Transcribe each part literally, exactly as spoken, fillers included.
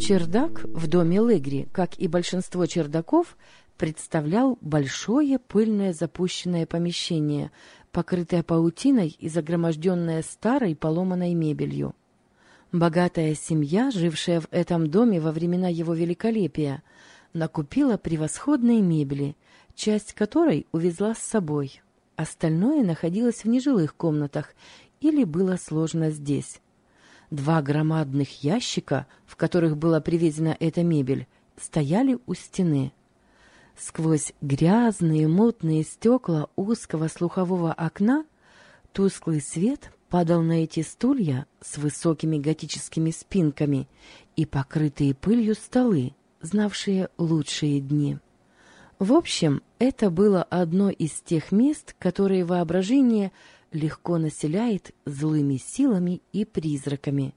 Чердак в доме Легри, как и большинство чердаков, представлял большое пыльное запущенное помещение, покрытое паутиной и загроможденное старой поломанной мебелью. Богатая семья, жившая в этом доме во времена его великолепия, накупила превосходной мебели, часть которой увезла с собой. Остальное находилось в нежилых комнатах или было сложено здесь. Два громадных ящика, в которых была привезена эта мебель, стояли у стены. Сквозь грязные мутные стекла узкого слухового окна тусклый свет падал на эти стулья с высокими готическими спинками и покрытые пылью столы, знавшие лучшие дни. В общем, это было одно из тех мест, которые воображение легко населяет злыми силами и призраками.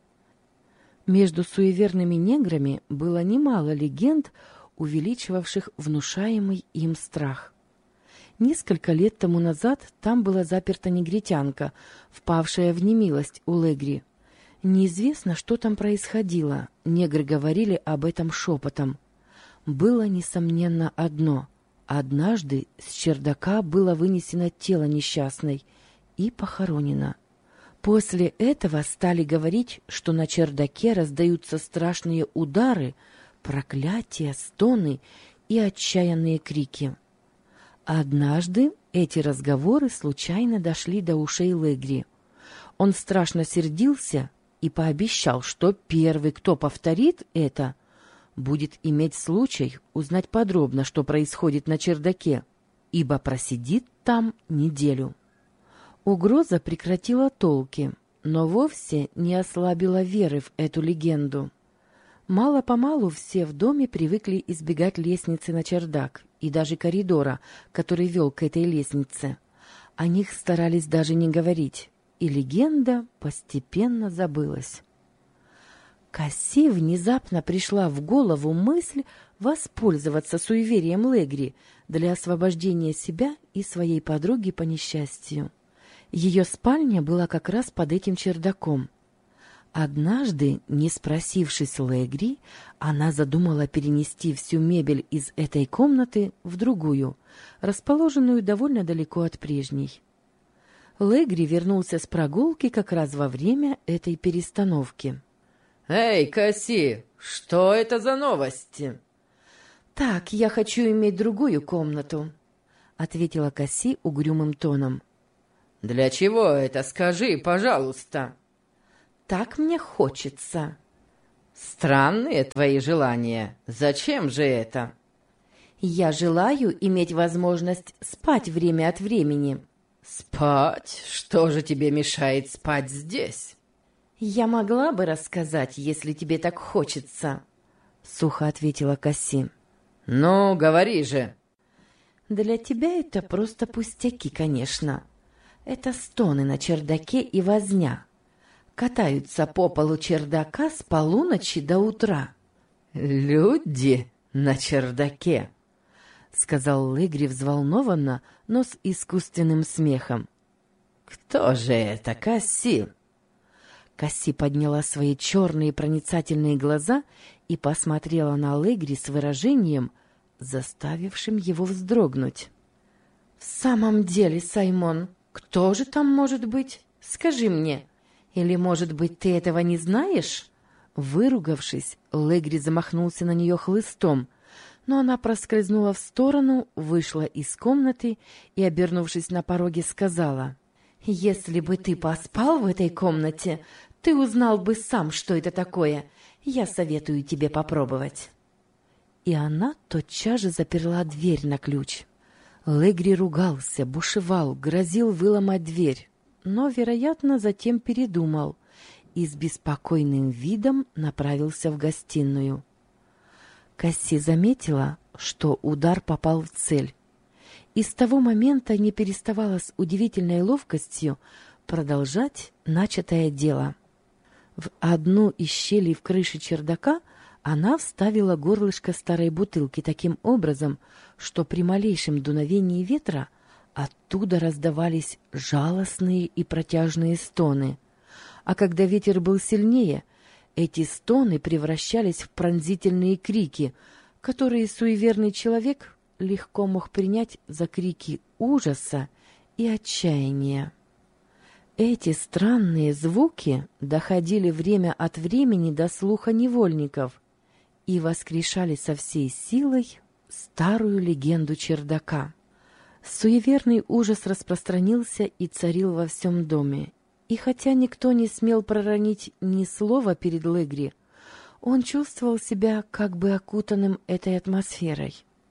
Между суеверными неграми было немало легенд, увеличивавших внушаемый им страх. Несколько лет тому назад там была заперта негритянка, впавшая в немилость у Легри. Неизвестно, что там происходило, негры говорили об этом шепотом. Было, несомненно, одно. Однажды с чердака было вынесено тело несчастной и похоронено. После этого стали говорить, что на чердаке раздаются страшные удары, проклятия, стоны и отчаянные крики. Однажды эти разговоры случайно дошли до ушей Легри. Он страшно сердился и пообещал, что первый, кто повторит это, будет иметь случай узнать подробно, что происходит на чердаке, ибо просидит там неделю. Угроза прекратила толки, но вовсе не ослабила веры в эту легенду. Мало-помалу все в доме привыкли избегать лестницы на чердак и даже коридора, который вел к этой лестнице. О них старались даже не говорить, и легенда постепенно забылась. Касси внезапно пришла в голову мысль воспользоваться суеверием Легри для освобождения себя и своей подруги по несчастью. Ее спальня была как раз под этим чердаком. Однажды, не спросившись Легри, она задумала перенести всю мебель из этой комнаты в другую, расположенную довольно далеко от прежней. Легри вернулся с прогулки как раз во время этой перестановки. «Эй, Касси, что это за новости?» «Так, я хочу иметь другую комнату», — ответила Касси угрюмым тоном. «Для чего это, скажи, пожалуйста?» «Так мне хочется». «Странные твои желания. Зачем же это?» «Я желаю иметь возможность спать время от времени». «Спать? Что же тебе мешает спать здесь?» «Я могла бы рассказать, если тебе так хочется», — сухо ответила Касси. «Ну, говори же». «Для тебя это просто пустяки, конечно. Это стоны на чердаке и возня. Катаются по полу чердака с полуночи до утра». «Люди на чердаке», — сказал Легри взволнованно, но с искусственным смехом. «Кто же это, Касси?» Касси подняла свои черные проницательные глаза и посмотрела на Легри с выражением, заставившим его вздрогнуть. «В самом деле, Саймон, кто же там может быть? Скажи мне. Или, может быть, ты этого не знаешь?» Выругавшись, Легри замахнулся на нее хлыстом, но она проскользнула в сторону, вышла из комнаты и, обернувшись на пороге, сказала: «Если бы ты поспал в этой комнате, ты узнал бы сам, что это такое. Я советую тебе попробовать». И она тотчас же заперла дверь на ключ. Легри ругался, бушевал, грозил выломать дверь, но, вероятно, затем передумал и с беспокойным видом направился в гостиную. Касси заметила, что удар попал в цель, и с того момента не переставала с удивительной ловкостью продолжать начатое дело. В одну из щелей в крыше чердака она вставила горлышко старой бутылки таким образом, что при малейшем дуновении ветра оттуда раздавались жалостные и протяжные стоны, а когда ветер был сильнее, Эти стоны превращались в пронзительные крики, которые суеверный человек легко мог принять за крики ужаса и отчаяния. Эти странные звуки доходили время от времени до слуха невольников и воскрешали со всей силой старую легенду чердака. Суеверный ужас распространился и царил во всем доме, и хотя никто не смел проронить ни слова перед Легри, он чувствовал себя как бы окутанным этой атмосферой.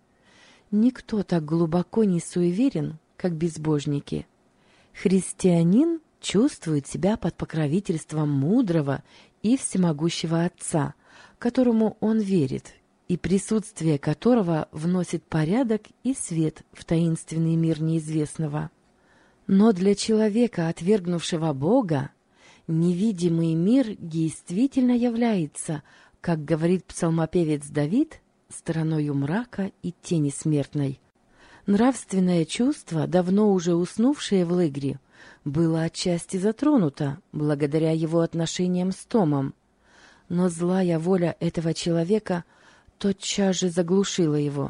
Никто так глубоко не суеверен, как безбожники. Христианин чувствует себя под покровительством мудрого и всемогущего Отца, которому он верит, и присутствие которого вносит порядок и свет в таинственный мир неизвестного. Но для человека, отвергнувшего Бога, невидимый мир действительно является, как говорит псалмопевец Давид, стороною мрака и тени смертной. Нравственное чувство, давно уже уснувшее в Легри, было отчасти затронуто благодаря его отношениям с Томом, но злая воля этого человека тотчас же заглушила его.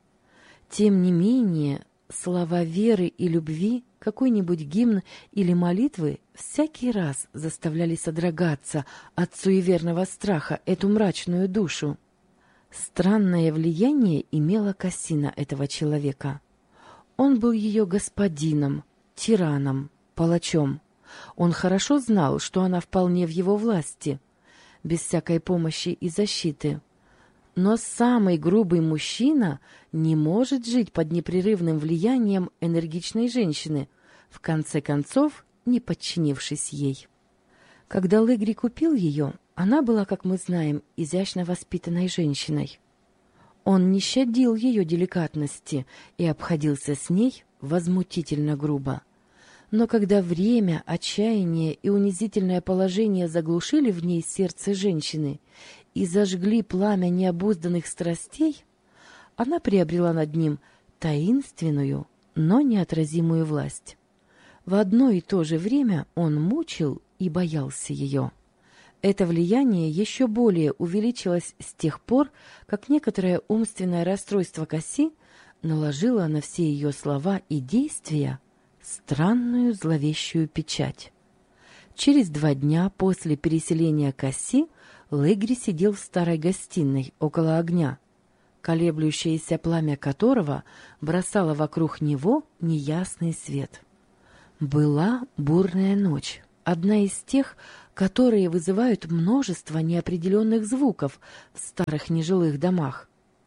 Тем не менее, слова веры и любви, какой-нибудь гимн или молитвы всякий раз заставляли содрогаться от суеверного страха эту мрачную душу. Странное влияние имела Касси на этого человека. Он был ее господином, тираном, палачом. Он хорошо знал, что она вполне в его власти, без всякой помощи и защиты. Но самый грубый мужчина не может жить под непрерывным влиянием энергичной женщины, в конце концов не подчинившись ей. Когда Легри купил ее, она была, как мы знаем, изящно воспитанной женщиной. Он не щадил ее деликатности и обходился с ней возмутительно грубо. Но когда время, отчаяние и унизительное положение заглушили в ней сердце женщины и зажгли пламя необузданных страстей, она приобрела над ним таинственную, но неотразимую власть. В одно и то же время он мучил и боялся ее. Это влияние еще более увеличилось с тех пор, как некоторое умственное расстройство Касси наложило на все ее слова и действия странную зловещую печать. Через два дня после переселения Касси Легри сидел в старой гостиной около огня, колеблющееся пламя которого бросало вокруг него неясный свет. Была бурная ночь, одна из тех, которые вызывают множество неопределенных звуков в старых нежилых домах.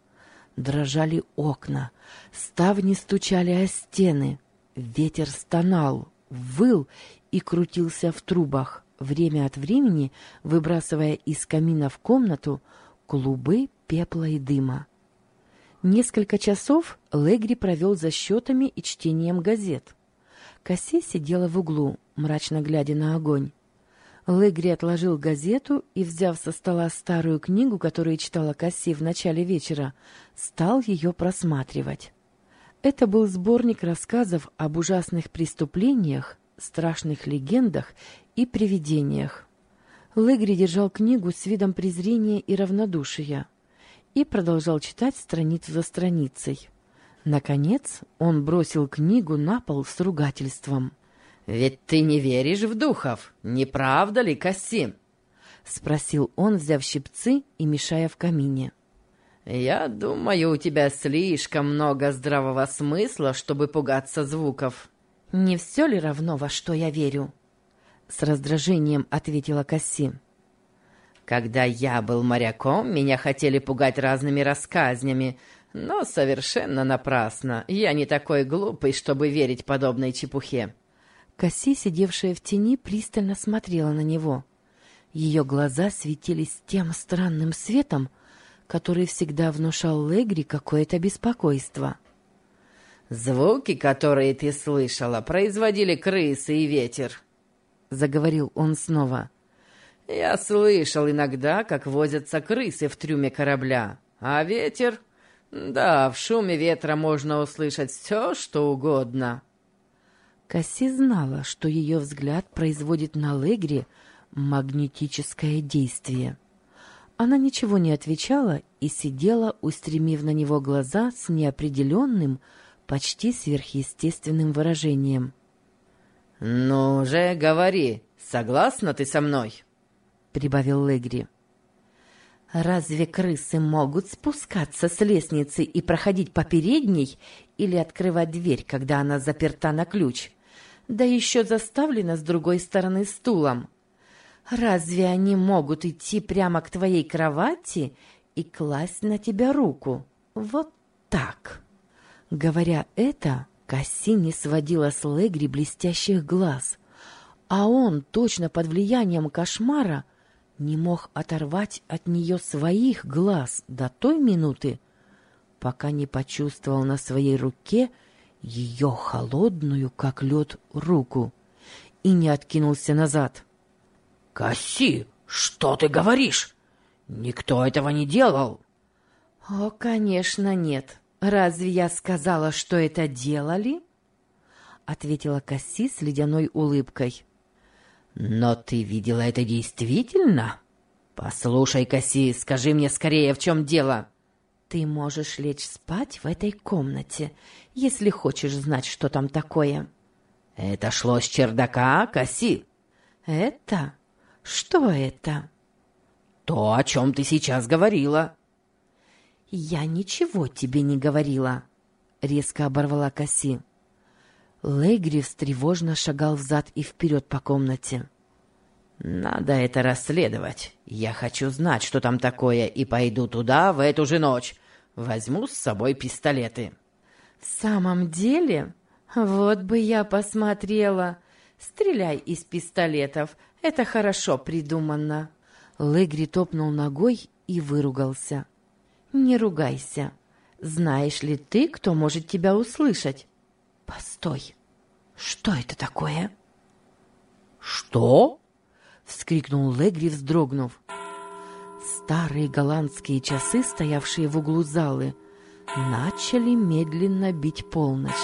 Дрожали окна, ставни стучали о стены, ветер стонал, выл и крутился в трубах, время от времени выбрасывая из камина в комнату клубы пепла и дыма. Несколько часов Легри провел за счетами и чтением газет. Касси сидела в углу, мрачно глядя на огонь. Легри отложил газету и, взяв со стола старую книгу, которую читала Касси в начале вечера, стал ее просматривать. Это был сборник рассказов об ужасных преступлениях, страшных легендах и привидениях. Легри держал книгу с видом презрения и равнодушия и продолжал читать страницу за страницей. Наконец он бросил книгу на пол с ругательством. «Ведь ты не веришь в духов, не правда ли, Касси?» — спросил он, взяв щипцы и мешая в камине. «Я думаю, у тебя слишком много здравого смысла, чтобы пугаться звуков». «Не все ли равно, во что я верю?» — с раздражением ответила Касси. «Когда я был моряком, меня хотели пугать разными рассказнями, но совершенно напрасно. Я не такой глупый, чтобы верить подобной чепухе». Касси, сидевшая в тени, пристально смотрела на него. Ее глаза светились тем странным светом, который всегда внушал Легри какое-то беспокойство. «Звуки, которые ты слышала, производили крысы и ветер», — заговорил он снова. «Я слышал иногда, как возятся крысы в трюме корабля, а ветер... Да, в шуме ветра можно услышать все, что угодно». Касси знала, что ее взгляд производит на Легри магнетическое действие. Она ничего не отвечала и сидела, устремив на него глаза с неопределенным, почти сверхъестественным выражением. «Ну же, говори, согласна ты со мной?» — прибавил Легри. «Разве крысы могут спускаться с лестницы и проходить по передней или открывать дверь, когда она заперта на ключ, да еще заставлена с другой стороны стулом? Разве они могут идти прямо к твоей кровати и класть на тебя руку? Вот так?» Говоря это, Касси не сводила с Легри блестящих глаз, а он, точно под влиянием кошмара, не мог оторвать от нее своих глаз до той минуты, пока не почувствовал на своей руке ее холодную, как лед, руку, и не откинулся назад. «Касси, что ты говоришь? Никто этого не делал!» «О, конечно, нет. Разве я сказала, что это делали?» — ответила Касси с ледяной улыбкой. «Но ты видела это действительно? Послушай, Касси, скажи мне скорее, в чем дело?» «Ты можешь лечь спать в этой комнате, если хочешь знать, что там такое». «Это шло с чердака, Касси?» «Это? Что это?» «То, о чем ты сейчас говорила». «Я ничего тебе не говорила», — резко оборвала Касси. Легри встревожно шагал взад и вперед по комнате. «Надо это расследовать. Я хочу знать, что там такое, и пойду туда в эту же ночь. Возьму с собой пистолеты». «В самом деле? Вот бы я посмотрела. Стреляй из пистолетов. Это хорошо придумано». Легри топнул ногой и выругался. «Не ругайся. Знаешь ли ты, кто может тебя услышать?» «Постой! Что это такое?» «Что?» — вскрикнул Легри, вздрогнув. Старые голландские часы, стоявшие в углу залы, начали медленно бить полночь.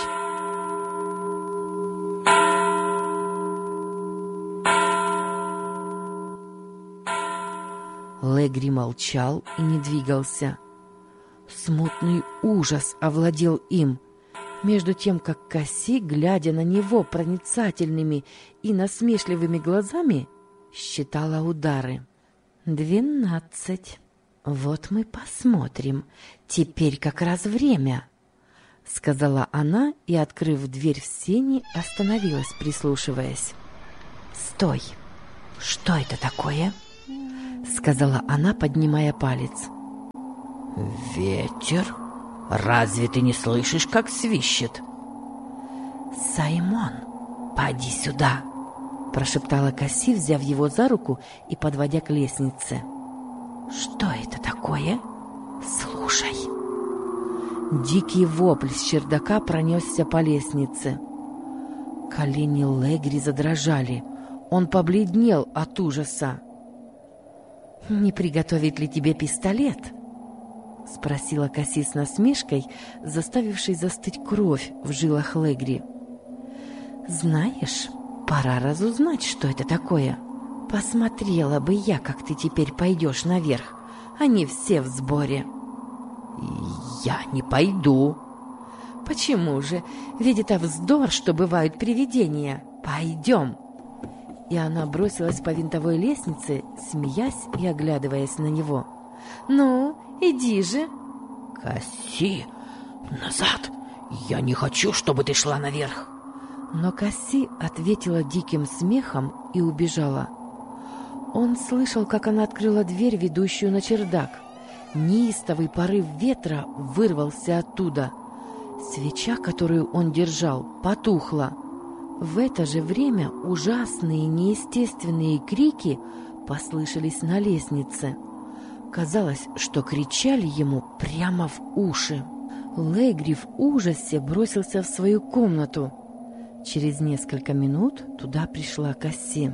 Легри молчал и не двигался. Смутный ужас овладел им, между тем, как Касси, глядя на него проницательными и насмешливыми глазами, считала удары. «Двенадцать. Вот мы посмотрим. Теперь как раз время», — сказала она и, открыв дверь в сени, остановилась, прислушиваясь. «Стой! Что это такое?» — сказала она, поднимая палец. «Ветер? Разве ты не слышишь, как свищет?» «Саймон, поди сюда!» — прошептала Касси, взяв его за руку и подводя к лестнице. «Что это такое? Слушай!» Дикий вопль с чердака пронесся по лестнице. Колени Легри задрожали. Он побледнел от ужаса. «Не приготовить ли тебе пистолет?» — спросила Касси с насмешкой, заставившей застыть кровь в жилах Легри. «Знаешь, пора разузнать, что это такое. Посмотрела бы я, как ты теперь пойдешь наверх. Они все в сборе». «Я не пойду». «Почему же? Ведь это вздор, что бывают привидения. Пойдем». И она бросилась по винтовой лестнице, смеясь и оглядываясь на него. «Ну, иди же!» «Касси, назад! Я не хочу, чтобы ты шла наверх!» Но Касси ответила диким смехом и убежала. Он слышал, как она открыла дверь, ведущую на чердак. Неистовый порыв ветра вырвался оттуда. Свеча, которую он держал, потухла. В это же время ужасные неестественные крики послышались на лестнице. Казалось, что кричали ему прямо в уши. Легри в ужасе бросился в свою комнату. Через несколько минут туда пришла Касси.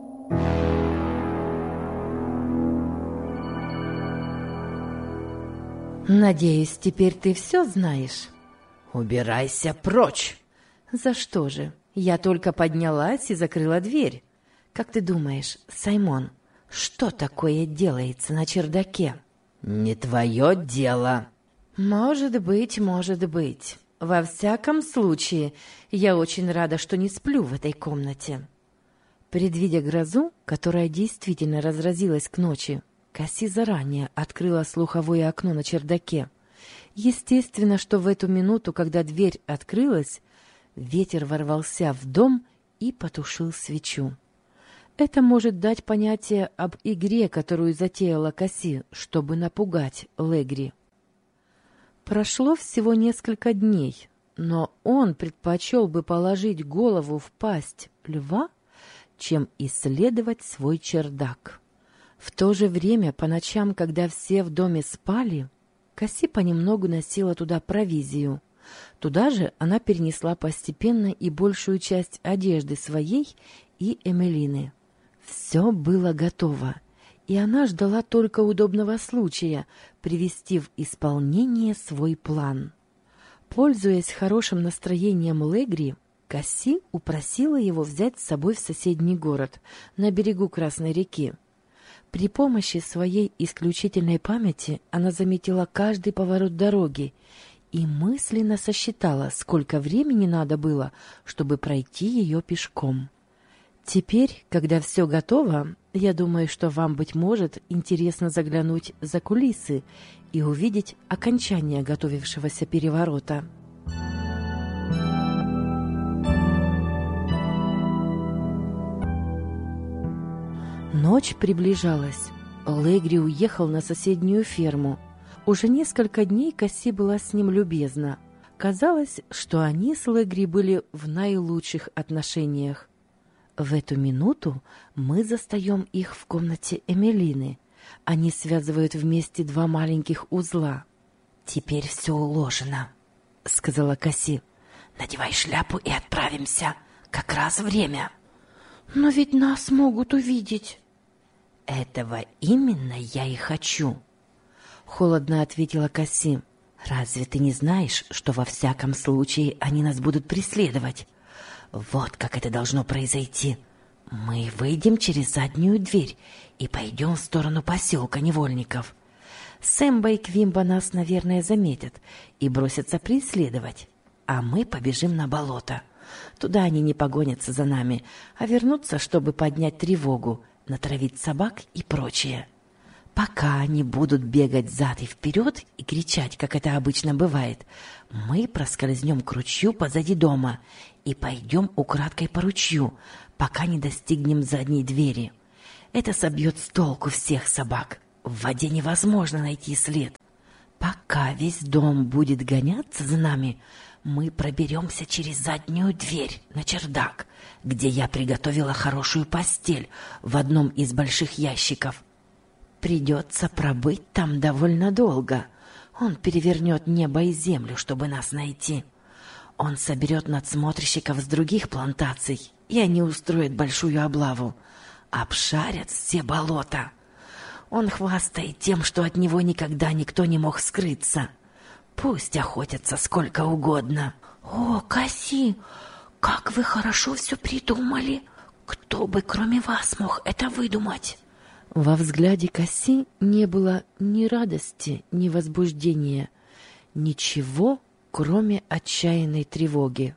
«Надеюсь, теперь ты все знаешь?» «Убирайся прочь!» «За что же? Я только поднялась и закрыла дверь. Как ты думаешь, Саймон, что такое делается на чердаке? Не твое дело. Может быть, может быть. Во всяком случае, я очень рада, что не сплю в этой комнате. Предвидя грозу, которая действительно разразилась к ночи, Касси заранее открыла слуховое окно на чердаке. Естественно, что в эту минуту, когда дверь открылась, ветер ворвался в дом и потушил свечу. Это может дать понятие об игре, которую затеяла Касси, чтобы напугать Легри. Прошло всего несколько дней, но он предпочел бы положить голову в пасть льва, чем исследовать свой чердак. В то же время, по ночам, когда все в доме спали, Касси понемногу носила туда провизию. Туда же она перенесла постепенно и большую часть одежды своей и Эмилины. Все было готово, и она ждала только удобного случая привести в исполнение свой план. Пользуясь хорошим настроением Легри, Касси упросила его взять с собой в соседний город, на берегу Красной реки. При помощи своей исключительной памяти она заметила каждый поворот дороги и мысленно сосчитала, сколько времени надо было, чтобы пройти ее пешком. Теперь, когда все готово, я думаю, что вам, быть может, интересно заглянуть за кулисы и увидеть окончание готовившегося переворота. Ночь приближалась. Легри уехал на соседнюю ферму. Уже несколько дней Касси была с ним любезна. Казалось, что они с Легри были в наилучших отношениях. В эту минуту мы застаем их в комнате Эмилины. Они связывают вместе два маленьких узла. «Теперь все уложено», — сказала Касси. «Надевай шляпу и отправимся. Как раз время». «Но ведь нас могут увидеть». «Этого именно я и хочу», — холодно ответила Касси. «Разве ты не знаешь, что во всяком случае они нас будут преследовать? Вот как это должно произойти. Мы выйдем через заднюю дверь и пойдем в сторону поселка невольников. Сэмба и Квимба нас, наверное, заметят и бросятся преследовать, а мы побежим на болото. Туда они не погонятся за нами, а вернутся, чтобы поднять тревогу, натравить собак и прочее. Пока они будут бегать взад и вперед и кричать, как это обычно бывает, мы проскользнем к ручью позади дома и пойдем украдкой по ручью, пока не достигнем задней двери. Это собьет с толку всех собак. В воде невозможно найти след. Пока весь дом будет гоняться за нами, мы проберемся через заднюю дверь на чердак, где я приготовила хорошую постель в одном из больших ящиков. Придется пробыть там довольно долго. Он перевернет небо и землю, чтобы нас найти. Он соберет надсмотрщиков с других плантаций, и они устроят большую облаву. Обшарят все болота. Он хвастает тем, что от него никогда никто не мог скрыться. Пусть охотятся сколько угодно. О, Касси, как вы хорошо все придумали! Кто бы, кроме вас, мог это выдумать? Во взгляде Касси не было ни радости, ни возбуждения, ничего, кроме отчаянной тревоги.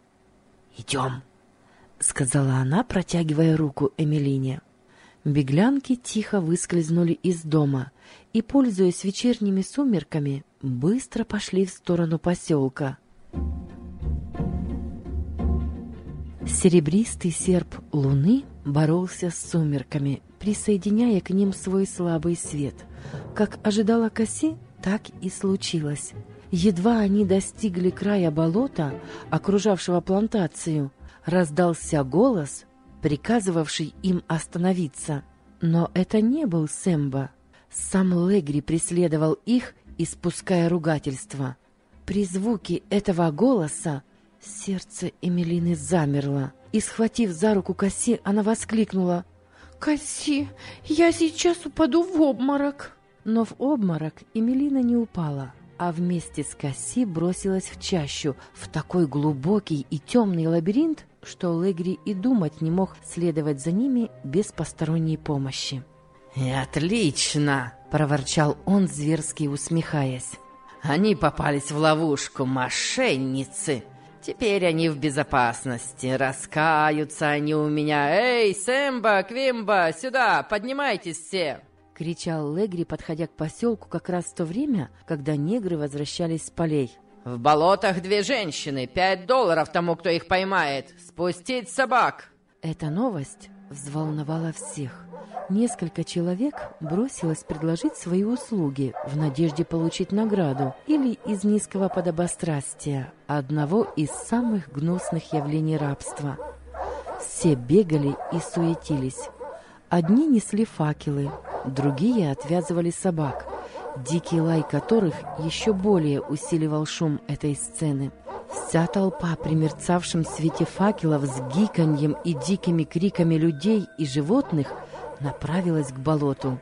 «Идем», — сказала она, протягивая руку Эмилине. Беглянки тихо выскользнули из дома и, пользуясь вечерними сумерками, быстро пошли в сторону поселка. Серебристый серп луны боролся с сумерками, присоединяя к ним свой слабый свет. Как ожидала Касси, так и случилось. Едва они достигли края болота, окружавшего плантацию, раздался голос, приказывавший им остановиться. Но это не был Сэмба. Сам Легри преследовал их, испуская ругательства. При звуке этого голоса сердце Эмилины замерло, и, схватив за руку Касси, она воскликнула: «Касси, я сейчас упаду в обморок!» Но в обморок Эмилина не упала, а вместе с Касси бросилась в чащу, в такой глубокий и темный лабиринт, что Легри и думать не мог следовать за ними без посторонней помощи. «Отлично!» — проворчал он, зверски усмехаясь. «Они попались в ловушку, мошенницы! Теперь они в безопасности, раскаются они у меня. Эй, Сэмба, Квимба, сюда, поднимайтесь все!» — кричал Легри, подходя к поселку как раз в то время, когда негры возвращались с полей. «В болотах две женщины, пять долларов тому, кто их поймает. Спустить собак!» Эта новость взволновала всех. Несколько человек бросилось предложить свои услуги в надежде получить награду или из низкого подобострастия, одного из самых гнусных явлений рабства. Все бегали и суетились. Одни несли факелы, другие отвязывали собак, дикий лай которых еще более усиливал шум этой сцены. Вся толпа при мерцавшем свете факелов с гиканьем и дикими криками людей и животных направилась к болоту.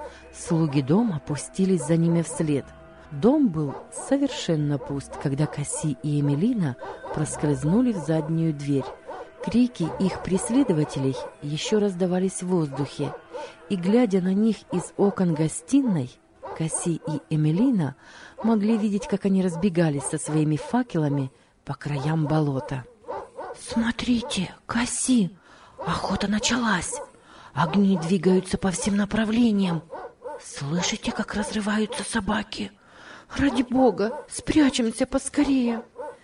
Слуги дома пустились за ними вслед. Дом был совершенно пуст, когда Касси и Эмилина проскользнули в заднюю дверь. Крики их преследователей еще раздавались в воздухе, и, глядя на них из окон гостиной, Касси и Эмилина могли видеть, как они разбегались со своими факелами по краям болота. «Смотрите, Касси, охота началась! Огни двигаются по всем направлениям! Слышите, как разрываются собаки? Ради бога, спрячемся поскорее!»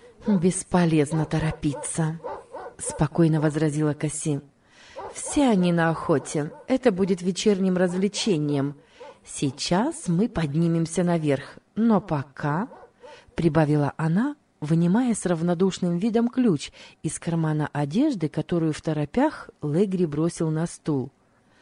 «Бесполезно торопиться», — спокойно возразила Касси. «Все они на охоте. Это будет вечерним развлечением. Сейчас мы поднимемся наверх, но пока...» — прибавила она, вынимая с равнодушным видом ключ из кармана одежды, которую в торопях Легри бросил на стул.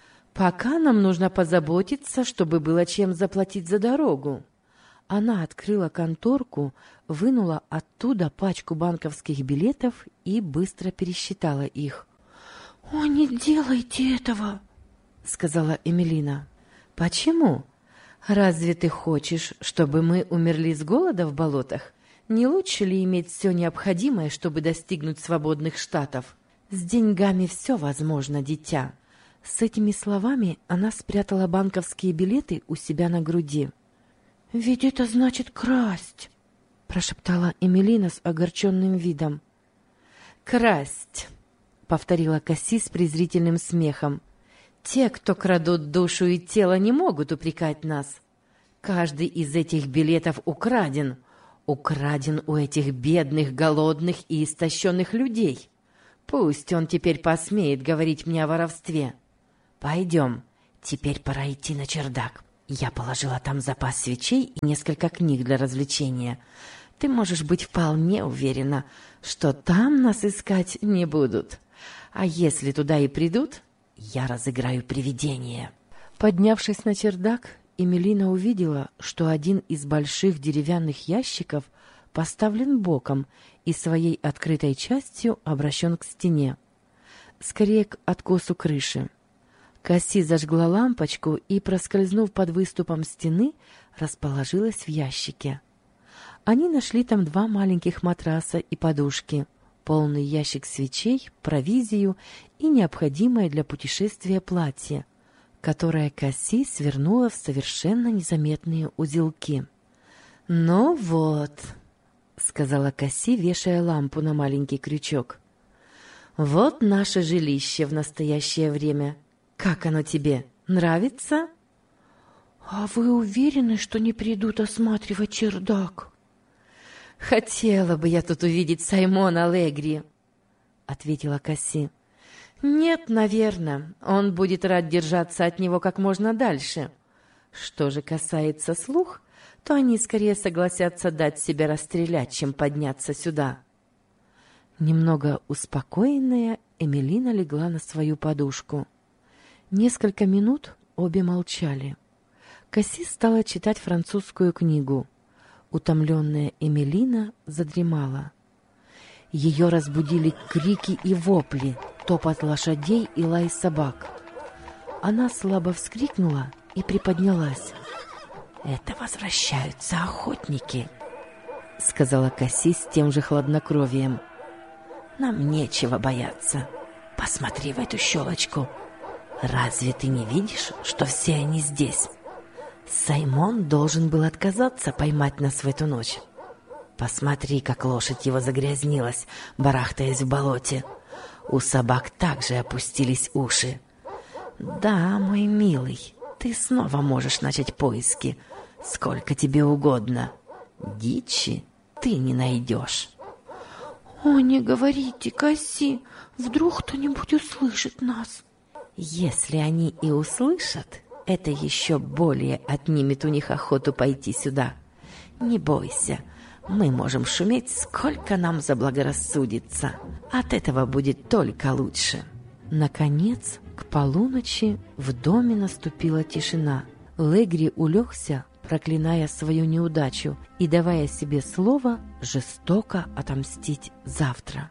«Пока нам нужно позаботиться, чтобы было чем заплатить за дорогу». Она открыла конторку, вынула оттуда пачку банковских билетов и быстро пересчитала их. «О, не делайте этого!» — сказала Эмилина. «Почему? Разве ты хочешь, чтобы мы умерли с голода в болотах? Не лучше ли иметь все необходимое, чтобы достигнуть свободных штатов? С деньгами все возможно, дитя». С этими словами она спрятала банковские билеты у себя на груди. «Ведь это значит красть», — прошептала Эмилина с огорченным видом. «Красть», — повторила Касси с презрительным смехом. «Те, кто крадут душу и тело, не могут упрекать нас. Каждый из этих билетов украден. Украден у этих бедных, голодных и истощенных людей. Пусть он теперь посмеет говорить мне о воровстве. Пойдем, теперь пора идти на чердак. Я положила там запас свечей и несколько книг для развлечения. Ты можешь быть вполне уверена, что там нас искать не будут. А если туда и придут, я разыграю привидение». Поднявшись на чердак, Эмилина увидела, что один из больших деревянных ящиков поставлен боком и своей открытой частью обращен к стене, скорее к откосу крыши. Касси зажгла лампочку и, проскользнув под выступом стены, расположилась в ящике. Они нашли там два маленьких матраса и подушки, полный ящик свечей, провизию и необходимое для путешествия платье, которое Касси свернула в совершенно незаметные узелки. «Ну вот», — сказала Касси, вешая лампу на маленький крючок, — «вот наше жилище в настоящее время. Как оно тебе? Нравится?» «А вы уверены, что не придут осматривать чердак?» «Хотела бы я тут увидеть Саймона Легри», — ответила Касси. «Нет, наверное, он будет рад держаться от него как можно дальше. Что же касается слуг, то они скорее согласятся дать себя расстрелять, чем подняться сюда». Немного успокоенная, Эмилина легла на свою подушку. Несколько минут обе молчали. Касси стала читать французскую книгу. Утомленная Эмилина задремала. Ее разбудили крики и вопли, топот лошадей и лай собак. Она слабо вскрикнула и приподнялась. «Это возвращаются охотники», — сказала Касси с тем же хладнокровием. Нам нечего бояться. Посмотри в эту щелочку. Разве ты не видишь, что все они здесь? Саймон должен был отказаться поймать нас в эту ночь. Посмотри, как лошадь его загрязнилась, барахтаясь в болоте. У собак также опустились уши. Да, мой милый, ты снова можешь начать поиски, сколько тебе угодно. Дичи ты не найдешь. О, не говорите, Касси, вдруг кто-нибудь услышит нас. Если они и услышат, это еще более отнимет у них охоту пойти сюда. Не бойся, мы можем шуметь, сколько нам заблагорассудится. От этого будет только лучше. Наконец, к полуночи в доме наступила тишина. Легри улегся, проклиная свою неудачу и давая себе слово жестоко отомстить завтра.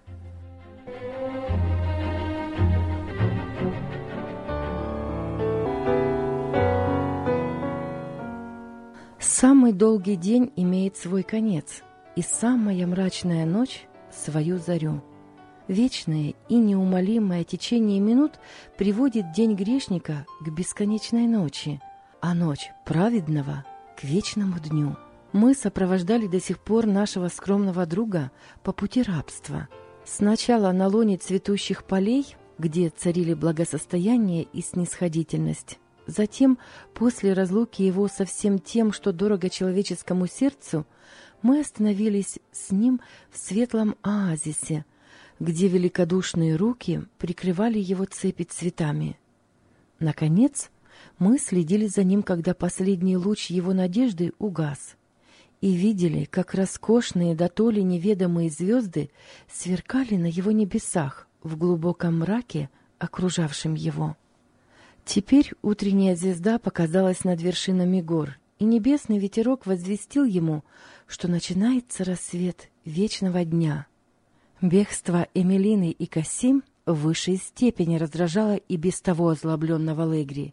Самый долгий день имеет свой конец, и самая мрачная ночь — свою зарю. Вечное и неумолимое течение минут приводит день грешника к бесконечной ночи, а ночь праведного — к вечному дню. Мы сопровождали до сих пор нашего скромного друга по пути рабства. Сначала на лоне цветущих полей, где царили благосостояние и снисходительность. Затем, после разлуки его со всем тем, что дорого человеческому сердцу, мы остановились с ним в светлом оазисе, где великодушные руки прикрывали его цепи цветами. Наконец, мы следили за ним, когда последний луч его надежды угас, и видели, как роскошные дотоле неведомые звезды сверкали на его небесах в глубоком мраке, окружавшем его. Теперь утренняя звезда показалась над вершинами гор, и небесный ветерок возвестил ему, что начинается рассвет вечного дня. Бегство Эмилины и Касим в высшей степени раздражало и без того озлобленного Легри.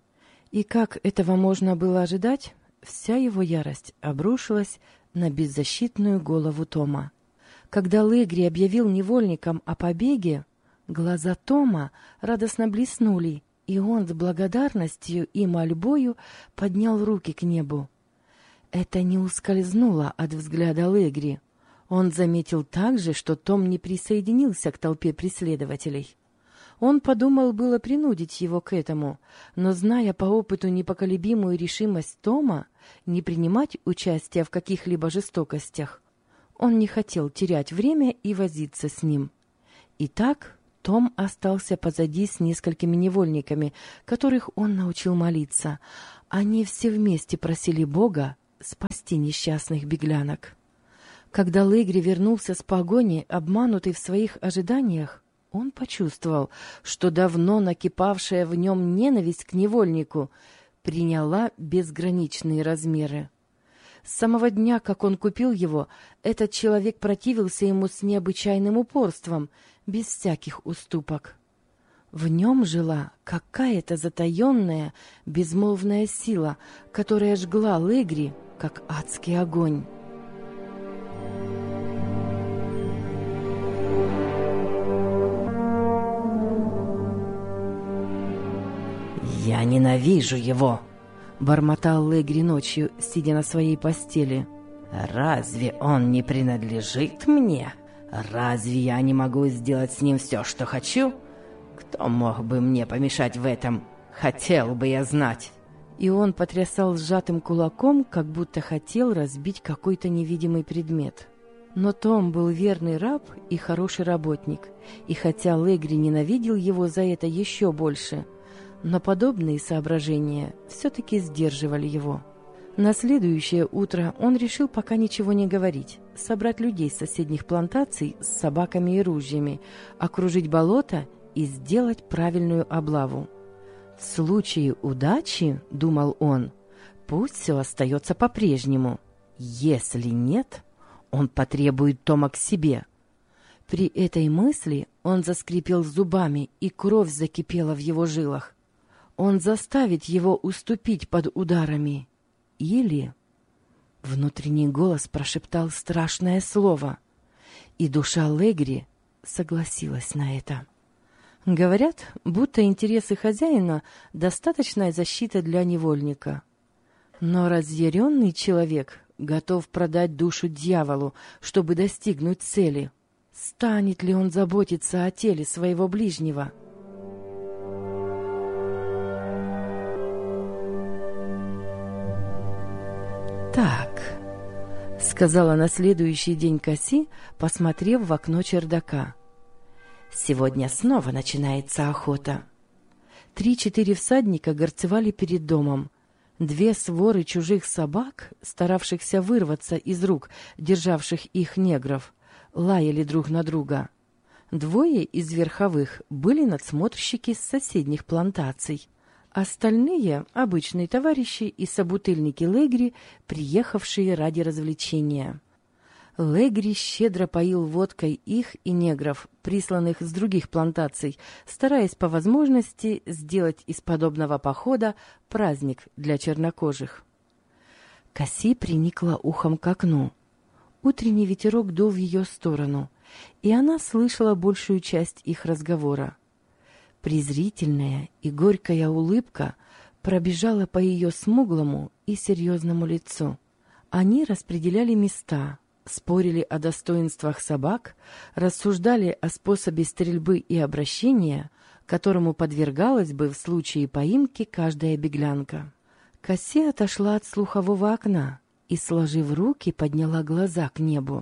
И как этого можно было ожидать, вся его ярость обрушилась на беззащитную голову Тома. Когда Легри объявил невольникам о побеге, глаза Тома радостно блеснули, и он с благодарностью и мольбою поднял руки к небу. Это не ускользнуло от взгляда Легри. Он заметил также, что Том не присоединился к толпе преследователей. Он подумал было принудить его к этому, но, зная по опыту непоколебимую решимость Тома не принимать участия в каких-либо жестокостях, он не хотел терять время и возиться с ним. Итак, Том остался позади с несколькими невольниками, которых он научил молиться. Они все вместе просили Бога спасти несчастных беглянок. Когда Легри вернулся с погони, обманутый в своих ожиданиях, он почувствовал, что давно накипавшая в нем ненависть к невольнику приняла безграничные размеры. С самого дня, как он купил его, этот человек противился ему с необычайным упорством, без всяких уступок. В нем жила какая-то затаенная, безмолвная сила, которая жгла Легри, как адский огонь. «Я ненавижу его!» — бормотал Легри ночью, сидя на своей постели. «Разве он не принадлежит мне? Разве я не могу сделать с ним все, что хочу? Кто мог бы мне помешать в этом? Хотел бы я знать!» И он потрясал сжатым кулаком, как будто хотел разбить какой-то невидимый предмет. Но Том был верный раб и хороший работник, и хотя Легри ненавидел его за это еще больше, но подобные соображения все-таки сдерживали его. На следующее утро он решил пока ничего не говорить, собрать людей с соседних плантаций с собаками и ружьями, окружить болото и сделать правильную облаву. В случае удачи, думал он, пусть все остается по-прежнему. Если нет, он потребует Тома к себе. При этой мысли он заскрипел зубами, и кровь закипела в его жилах. Он заставит его уступить под ударами. Или... Внутренний голос прошептал страшное слово, и душа Легри согласилась на это. Говорят, будто интересы хозяина – достаточная защита для невольника. Но разъяренный человек готов продать душу дьяволу, чтобы достигнуть цели. Станет ли он заботиться о теле своего ближнего? «Так», — сказала на следующий день Касси, посмотрев в окно чердака. «Сегодня снова начинается охота». Три-четыре всадника горцевали перед домом. Две своры чужих собак, старавшихся вырваться из рук державших их негров, лаяли друг на друга. Двое из верховых были надсмотрщики с соседних плантаций. Остальные — обычные товарищи и собутыльники Легри, приехавшие ради развлечения. Легри щедро поил водкой их и негров, присланных с других плантаций, стараясь по возможности сделать из подобного похода праздник для чернокожих. Касси приникла ухом к окну. Утренний ветерок дул в ее сторону, и она слышала большую часть их разговора. Презрительная и горькая улыбка пробежала по ее смуглому и серьезному лицу. Они распределяли места, спорили о достоинствах собак, рассуждали о способе стрельбы и обращения, которому подвергалась бы в случае поимки каждая беглянка. Касси отошла от слухового окна и, сложив руки, подняла глаза к небу.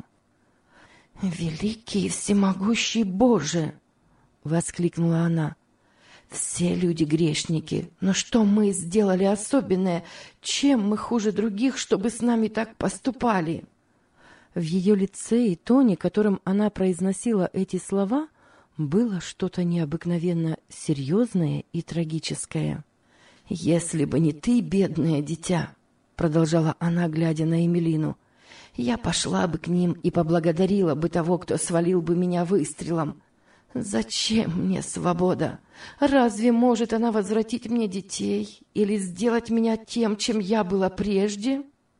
«Великий и всемогущий Боже!» — воскликнула она. «Все люди грешники, но что мы сделали особенное? Чем мы хуже других, чтобы с нами так поступали?» В ее лице и тоне, которым она произносила эти слова, было что-то необыкновенно серьезное и трагическое. «Если бы не ты, бедное дитя», — продолжала она, глядя на Эмилину, — «я пошла бы к ним и поблагодарила бы того, кто свалил бы меня выстрелом. Зачем мне свобода? Разве может она возвратить мне детей или сделать меня тем, чем я была прежде?»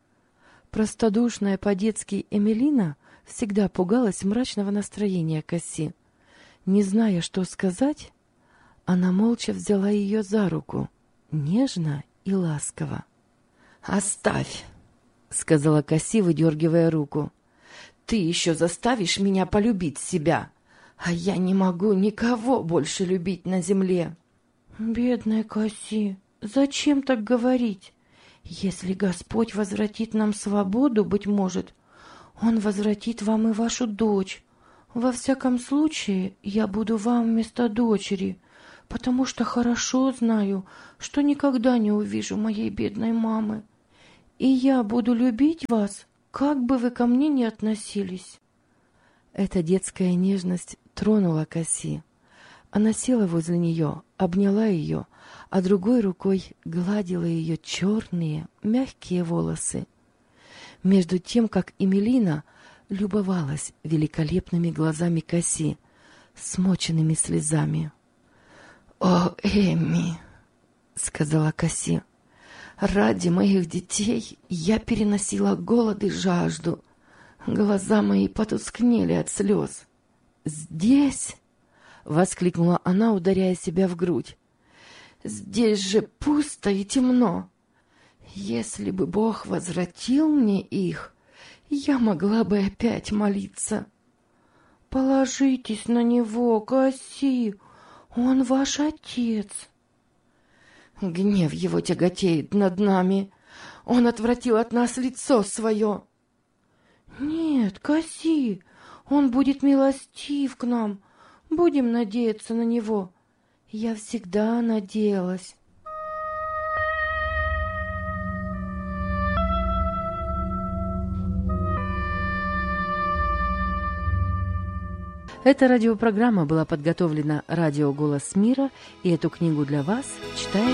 Простодушная по-детски Эмилина всегда пугалась мрачного настроения Касси. Не зная, что сказать, она молча взяла ее за руку, нежно и ласково. «Оставь», — сказала Касси, выдергивая руку. «Ты еще заставишь меня полюбить себя, а я не могу никого больше любить на земле». «Бедная Касси, зачем так говорить? Если Господь возвратит нам свободу, быть может, Он возвратит вам и вашу дочь. Во всяком случае, я буду вам вместо дочери, потому что хорошо знаю, что никогда не увижу моей бедной мамы. И я буду любить вас, как бы вы ко мне ни относились». Эта детская нежность тронула Касси. Она села возле нее, обняла ее, а другой рукой гладила ее черные, мягкие волосы. Между тем, как Эмилина любовалась великолепными глазами Касси, смоченными слезами. «О, Эмми!» — сказала Касси. «Ради моих детей я переносила голод и жажду. Глаза мои потускнели от слез. Здесь...» — воскликнула она, ударяя себя в грудь. «Здесь же пусто и темно. Если бы Бог возвратил мне их, я могла бы опять молиться». «Положитесь на Него, Касси, Он ваш отец». «Гнев Его тяготеет над нами. Он отвратил от нас лицо свое». «Нет, Касси, Он будет милостив к нам. Будем надеяться на Него. Я всегда надеялась». Эта радиопрограмма была подготовлена радио «Голос мира», и эту книгу для вас читает